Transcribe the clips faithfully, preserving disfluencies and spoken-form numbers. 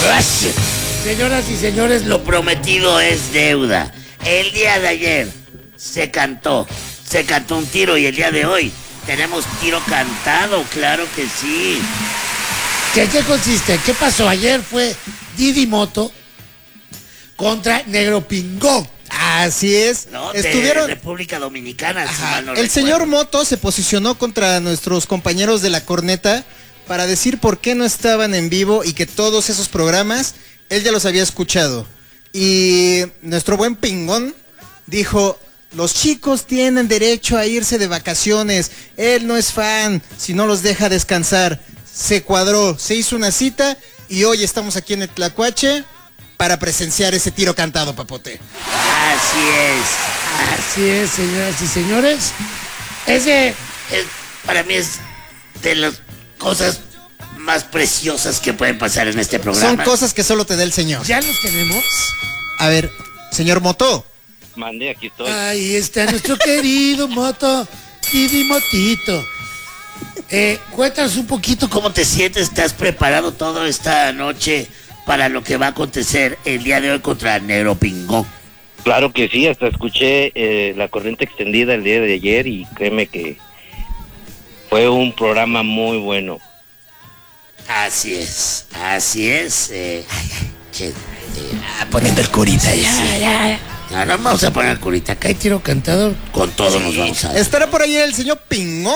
Señoras y señores, lo prometido es deuda. El día de ayer se cantó, se cantó un tiro y el día de hoy tenemos tiro cantado, claro que sí. ¿Qué, qué consiste? ¿Qué pasó? Ayer fue Didi Moto contra Negro Pingón. Así es. No, de Estuvieron República Dominicana. Si Ajá. mal no El recuerdo. señor Moto se posicionó contra nuestros compañeros de la corneta para decir por qué no estaban en vivo y que todos esos programas él ya los había escuchado. Y nuestro buen Pingón dijo: los chicos tienen derecho a irse de vacaciones, él no es fan si no los deja descansar. Se cuadró, se hizo una cita y hoy estamos aquí en el Tlacuache para presenciar ese tiro cantado, Papote. Así es, así es, señoras y señores. Ese, es, para mí, es de las cosas más preciosas que pueden pasar en este programa. Son cosas que solo te da el señor. ¿Ya los tenemos? A ver, señor Moto. Mandé, aquí estoy. Ahí está nuestro querido Moto, Didi Motito. Eh, cuéntanos un poquito cómo te sientes. ¿Estás preparado toda esta noche para lo que va a acontecer el día de hoy contra Negro Pingón? Claro que sí, hasta escuché eh, la corriente extendida el día de ayer y créeme que fue un programa muy bueno. Así es, así es. Eh, che, eh, Ah, poniendo el curita ya. sí. ya. No, no vamos a poner curita. Acá hay tiro cantado. Con todo nos vamos a... ¿Estará por ahí el señor Pingo?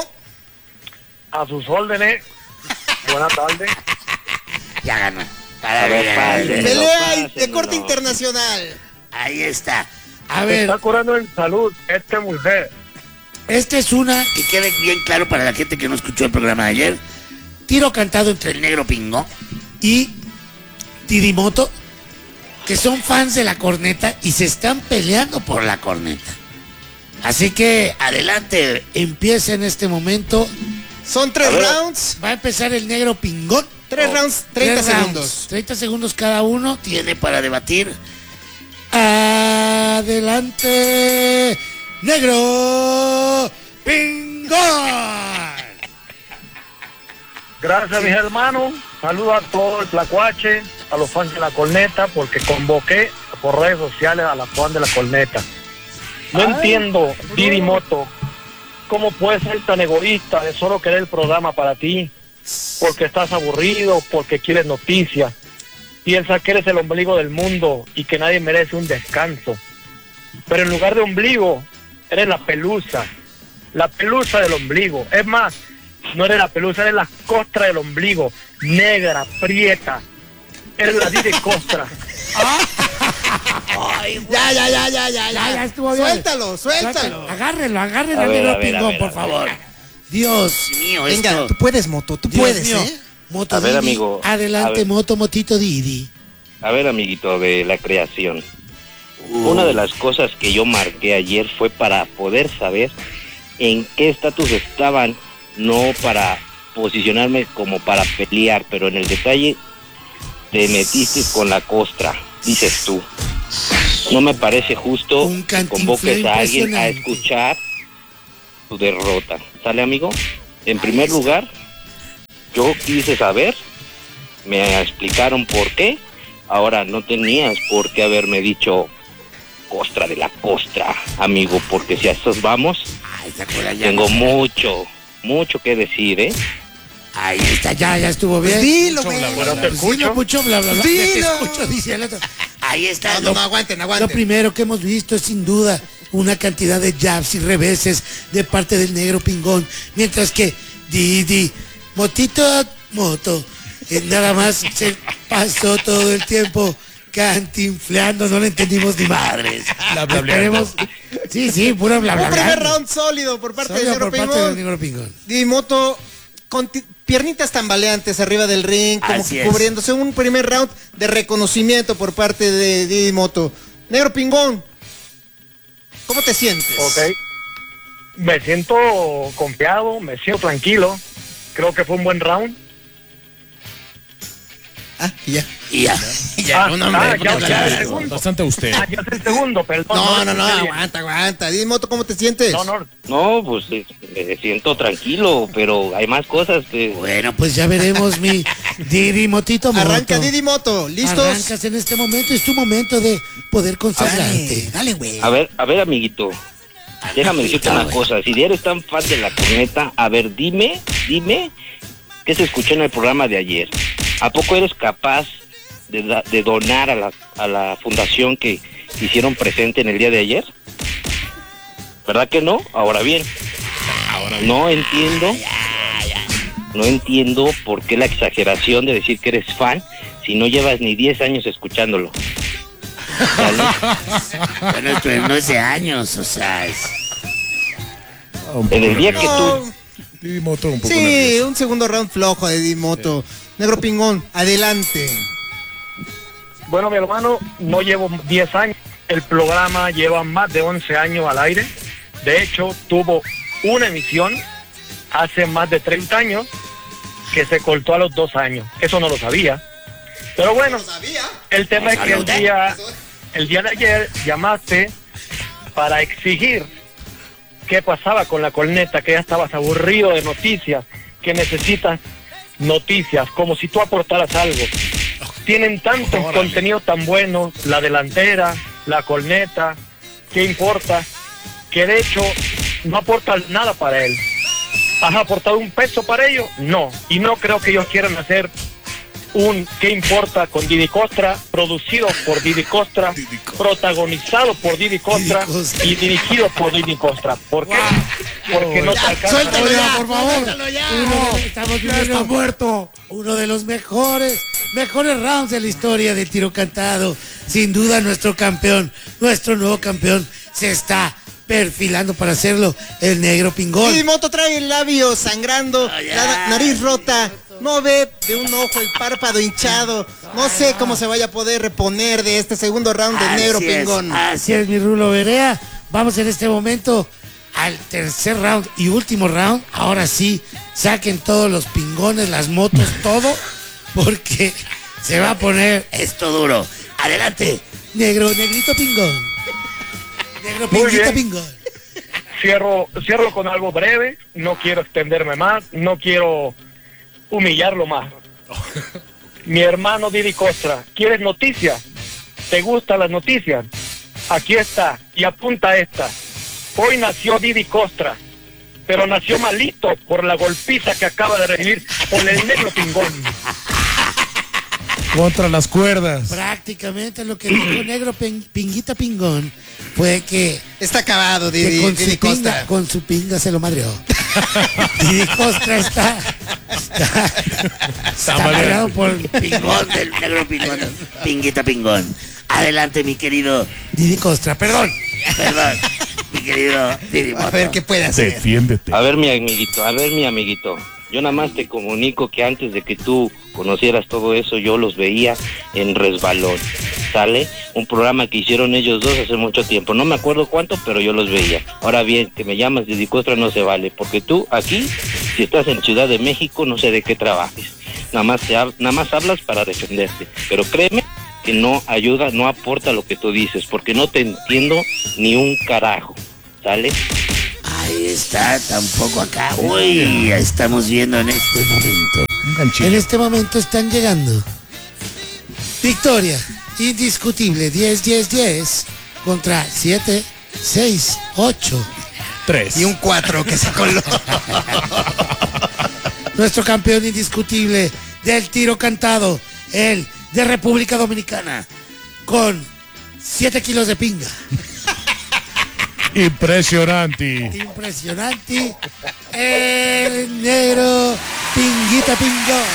A sus órdenes. Buenas tardes. Ya ganó. A ver, pásenlo, Pelea pásenlo. de corte internacional. Ahí está. A Se ver, está curando en salud este mujer. esta es una que quede bien claro para la gente que no escuchó el programa de ayer. Tiro cantado entre el Negro Pingón y Didi Moto, que son fans de la corneta y se están peleando por la corneta. Así que adelante, empieza en este momento. Son tres A ver. rounds. Va a empezar el Negro Pingón. Tres Oh, rounds, treinta tres rounds. segundos. treinta segundos cada uno tiene para debatir. Adelante, Negro Pingón. Gracias, mis hermanos. Saludo a todo el Tlacuache, a los fans de la corneta, porque convoqué por redes sociales a la fan de la corneta. No entiendo, Didi Moto, cómo puedes ser tan egoísta de solo querer el programa para ti, porque estás aburrido, porque quieres noticias. Piensa que eres el ombligo del mundo y que nadie merece un descanso. Pero en lugar de ombligo, eres la pelusa, la pelusa del ombligo. Es más, no eres la pelusa, eres la costra del ombligo, negra, prieta. Eres la Didi Costra. Ya, ya, ya, ya, ya, Ya, ya ya. estuvo bien. Suéltalo, suéltalo. Agárrenlo, agárrenlo A al ver, Negro a ver, a Pingón, ver, por a ver. favor. Dios mío, Venga, esto... tú puedes, Moto, tú Dios puedes, mío. ¿eh? Moto A ver, Didi, amigo, adelante, a ver. Moto, Motito Didi. A ver, amiguito de la creación. Una de las cosas que yo marqué ayer fue para poder saber en qué estatus estaban, no para posicionarme como para pelear, pero en el detalle te metiste con la costra, dices tú. No me parece justo Un que cantinflé convoques a alguien a impresionante. escuchar tu derrota. ¿Sale, amigo? En primer lugar, yo quise saber, me explicaron por qué. Ahora no tenías por qué haberme dicho costra de la costra, amigo, porque si a estos vamos, Ay, ¿se acuerdan ya? tengo mucho, mucho que decir, ¿eh? Ahí está, ya, ya estuvo bien. Pues dilo, Mucho güey. bla, bla, Bueno, bla. te Sí, escucho. no, mucho bla, bla, bla. Dilo. Te escucho, dice el otro. Ahí está. No, no, lo- no, aguanten, Lo aguanten. primero que hemos visto es sin duda una cantidad de jabs y reveses de parte del Negro Pingón, mientras que Didi, Motito, Moto, eh, nada más se pasó todo el tiempo cantinfleando, no le entendimos ni madres. Esperemos. Sí, sí, pura bla, bla, Un bla. primer round sólido por parte Sólido del por señor parte del Pingón. Negro Pingón. Didi Moto con ti- piernitas tambaleantes arriba del ring, como Así que es. cubriéndose. Un primer round de reconocimiento por parte de Didi Moto. Negro Pingón, ¿cómo te sientes? Ok. Me siento confiado, me siento tranquilo. Creo que fue un buen round. Ah, y ya. Y ya. Ya, Ah, un hombre. ah, ya, ya, ya, ya. el segundo. Bastante usted. Ah, ya es el segundo, perdón. No, no, no, escuché bien. aguanta, aguanta. Didi Moto, ¿cómo te sientes? No, no, No, pues eh, me siento tranquilo, pero hay más cosas que... Bueno, pues ya veremos, mi Didi Motito Moto. Arranca Didi Moto, ¿listos? Arrancas en este momento, es tu momento de poder consagrarte. Dale, güey. A ver, a ver, amiguito. Déjame decirte una güey. cosa. Si eres tan fan de la corneta, a ver, dime, dime qué se escuchó en el programa de ayer. ¿A poco eres capaz de, da- de donar a la, a la fundación que hicieron presente en el día de ayer? ¿Verdad que no? Ahora bien, no entiendo, no entiendo por qué la exageración de decir que eres fan si no llevas ni diez años escuchándolo. ¿Vale? Bueno, esto no es de años, o sea, es... En el día que tú... Didi Moto un poco Sí, nervioso. un segundo round flojo de Didi Moto. Negro Pingón, adelante. Bueno, mi hermano, no llevo diez años. El programa lleva más de once años al aire. De hecho, tuvo una emisión hace más de treinta años que se cortó a los dos años. Eso no lo sabía. Pero bueno, el tema es que el día, el día de ayer llamaste para exigir qué pasaba con la corneta, que ya estabas aburrido de noticias, que necesitas noticias, como si tú aportaras algo. Tienen tantos contenidos tan buenos, la delantera, la corneta, ¿qué importa? Que de hecho no aporta nada para él. ¿Has aportado un peso para ellos? No. Y no creo que ellos quieran hacer un ¿qué importa? Con Didi Costra, producido por Didi Costra, protagonizado por Didi Costra Didi Costra. y dirigido por Didi Costra. ¿Por qué? Porque no te alcanza. Suéltalo Oiga, ya, por favor. suéltalo ya. Uno de- estamos Ya está viviendo muerto. uno de los mejores, mejores rounds de la historia del tiro cantado. Sin duda nuestro campeón, nuestro nuevo campeón, se está perfilando para hacerlo, el Negro Pingón. Didi Moto trae el labio sangrando, Ay, la ay. nariz rota, no ve de un ojo el párpado hinchado. No sé cómo se vaya a poder reponer de este segundo round del Negro Así es, Pingón. Así es, mi Rulo Berea. Vamos en este momento al tercer round y último round. Ahora sí, saquen todos los pingones, las motos, todo, porque se va a poner esto duro. Adelante, negro, negrito pingón. Negro, Muy pinguita bien. pingón. Cierro, cierro con algo breve, no quiero extenderme más, no quiero humillarlo más. Mi hermano Didi Costra, ¿quieres noticias? ¿Te gustan las noticias? Aquí está, y apunta esta. Hoy nació Didi Costra, pero nació malito por la golpiza que acaba de recibir por el Negro Pingón. Contra las cuerdas. Prácticamente lo que dijo Negro Pin- Pinguita Pingón fue que, Está acabado, que Didi, con, Didi su pinga, Costa. con su pinga se lo madreó. Didi Costra está, está, está madreado. madreado por el pingón del Negro Pingón. Pinguita Pingón. Adelante, mi querido Didi Costra. Perdón, perdón, mi querido Didi A Moto. ver qué puede hacer. Defiéndete. A ver, mi amiguito, a ver, mi amiguito. Yo nada más te comunico que antes de que tú conocieras todo eso, yo los veía en Resbalón, ¿sale? Un programa que hicieron ellos dos hace mucho tiempo. No me acuerdo cuánto, pero yo los veía. Ahora bien, que me llamas Didi Costra no se vale, porque tú aquí, si estás en Ciudad de México, no sé de qué trabajes. Nada más, te hab- nada más hablas para defenderte. Pero créeme que no ayuda, no aporta lo que tú dices, porque no te entiendo ni un carajo, ¿sale? Ahí está, tampoco acá. Uy, estamos viendo en este momento. Un ganchillo. En este momento están llegando. Victoria indiscutible, diez diez diez contra siete seis ocho. Tres. Y un cuatro que se coló. Nuestro campeón indiscutible del tiro cantado, el de República Dominicana, con siete kilos de pinga. Impresionante. Impresionante. El negro Pinguita Pingón.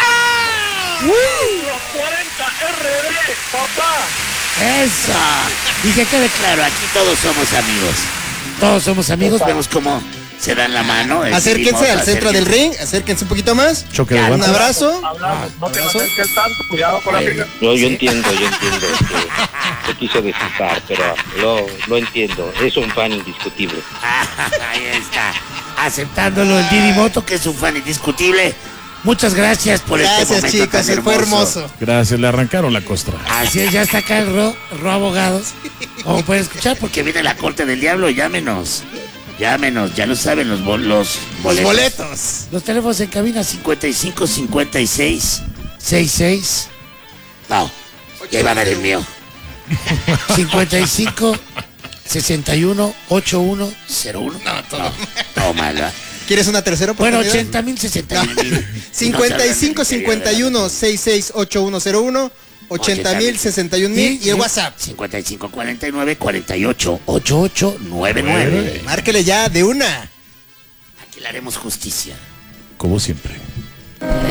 Los cuarenta R D, papá. Eso. Y que quede claro, aquí todos somos amigos. Todos somos amigos, vemos cómo se dan la mano. el Acérquense Didi Moto, al centro del acérquense. ring, acérquense un poquito más. Choque de Un guantes. abrazo. Hablamos, no te abrazo. acerques tanto, cuidado con la pinga. Yo, yo entiendo, yo entiendo que se quiso descifrar, pero lo, lo entiendo. Es un fan indiscutible. Ahí está. Aceptándolo el Didi Moto, que es un fan indiscutible. Muchas gracias por este Gracias, momento chicos, tan fue hermoso. Gracias, le arrancaron la costra. Así es, ya está acá el Ro, Ro Abogados. Como pueden escuchar, porque viene la corte del diablo, llámenos. Llámenos, ya lo saben, los, bol- los Los boletos. boletos. Los teléfonos en cabina cincuenta y cinco cincuenta y seis sesenta y seis. No, ya iba a dar el mío. cincuenta y cinco sesenta y uno ochenta y uno cero uno. No, todo. Tómala. ¿Quieres una tercera Bueno, oportunidad? ochenta mil, sesenta y uno mil. cincuenta y cinco cincuenta y uno sesenta y seis ochenta y uno cero uno, ochenta mil, sesenta y un mil y el WhatsApp. cincuenta y cinco cuarenta y nueve cuarenta y ocho ochenta y ocho noventa y nueve. Márquele ya de una. Aquí le haremos justicia. Como siempre.